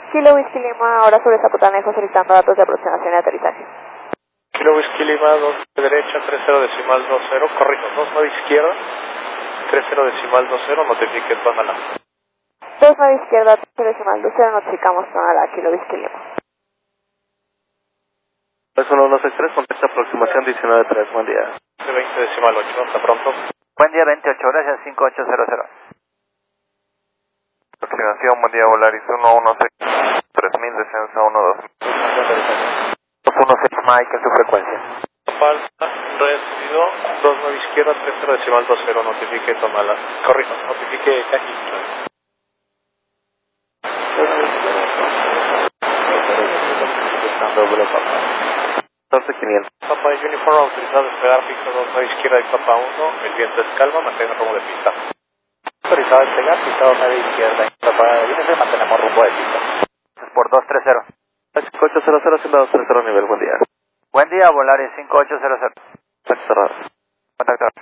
Kilo Whisky Lima, ahora sobre Zapotlanejo solicitando datos de aproximación y aterrizaje. Kilo Whisky Lima, 2 de derecha, 30.20, corrijo, 29 izquierda, 30.20, notifique Tonalá. 29 izquierda, 30.20, notificamos Tonalá, Kilo Whisky Lima. 163, contesta aproximación 19.3, buen día. 20.8, hasta pronto. Buen día, 28, gracias, 5800. Aproximación, buen día, Volaris 116, 3000, descenso 12. 216 Mike en su frecuencia. Falta, recibido, 29 izquierda, 30.20, notifique Tonalá. Corrijo, notifique Cajito. 14500. Papa Uniform autorizado a despegar pista 29 izquierda y Papa 1, el viento es calma, mantenga rumbo de pista. Autorizado a despegar pista 29 izquierda y Papa Uniform, mantenemos rumbo de pista. Por 230. 5800, 230 nivel, buen día. Buen día, Volaris 5800. Cerrado. Contacto.